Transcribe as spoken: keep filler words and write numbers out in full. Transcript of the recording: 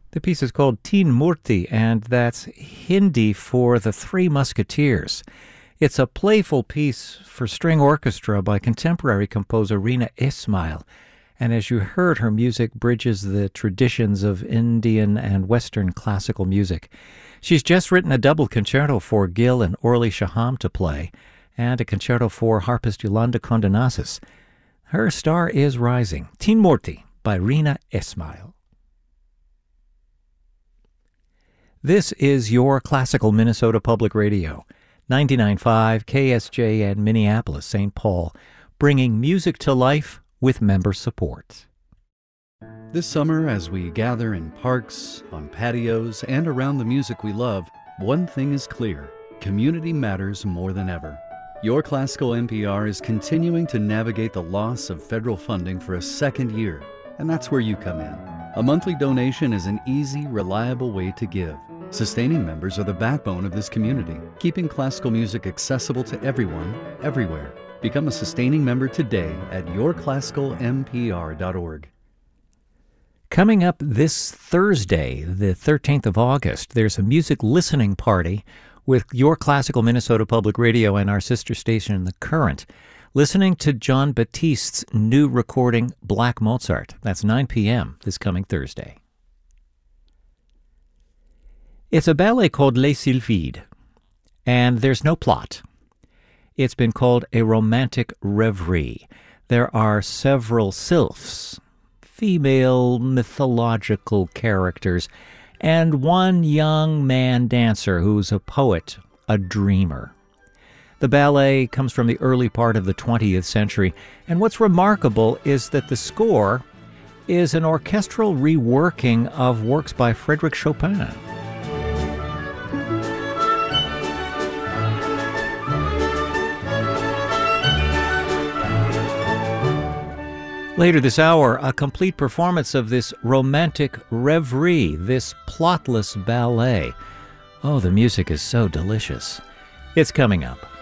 The piece is called Teen Murti, and that's Hindi for the Three Musketeers. It's a playful piece for string orchestra by contemporary composer Reena Ismail, and as you heard, her music bridges the traditions of Indian and Western classical music. She's just written a double concerto for Gil and Orly Shaham to play, and a concerto for harpist Yolanda Condonasis. Her star is rising. Teen Murti by Reena Ismail. This is your classical Minnesota Public Radio, ninety-nine point five K S J N Minneapolis, Saint Paul, bringing music to life with member support. This summer, as we gather in parks, on patios, and around the music we love, one thing is clear: community matters more than ever. Your Classical N P R is continuing to navigate the loss of federal funding for a second year, and that's where you come in. A monthly donation is an easy, reliable way to give. Sustaining members are the backbone of this community, keeping classical music accessible to everyone, everywhere. Become a sustaining member today at your classical m p r dot org. Coming up this Thursday, the thirteenth of August, there's a music listening party with your Classical Minnesota Public Radio and our sister station, The Current, listening to John Baptiste's new recording, Black Mozart. That's nine p.m. this coming Thursday. It's a ballet called Les Sylphides, and there's no plot. It's been called a romantic reverie. There are several sylphs, female mythological characters, and one young man dancer who's a poet, a dreamer. The ballet comes from the early part of the twentieth century, and what's remarkable is that the score is an orchestral reworking of works by Frédéric Chopin. Later this hour, a complete performance of this romantic reverie, this plotless ballet. Oh, the music is so delicious. It's coming up.